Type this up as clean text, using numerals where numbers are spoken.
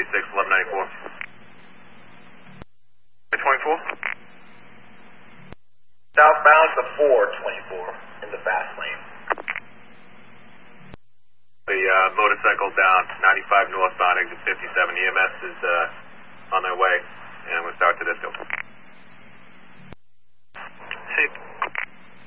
1194. 24? Southbound to 424 in the fast lane. The motorcycle down 95 northbound, exit 57. EMS is on their way, and we'll start to disco.